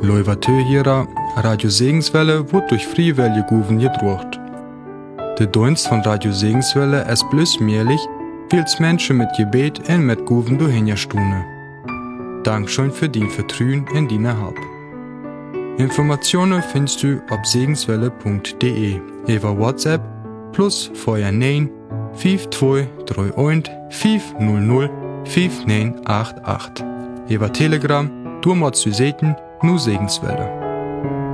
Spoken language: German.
Leuvatö hierer, Radio Segenswelle wird durch Friewelle Guven gedruckt. Der Dienst von Radio Segenswelle ist bloß möglich, weil es Menschen mit Gebet und mit Guven durchhinterstune. Dankeschön für dein Vertrauen in deine Hab. Informationen findest du auf segenswelle.de über WhatsApp plus vorher 9 5231 500 5988. Über Telegram, du musst du sehen, nur Segenswelle.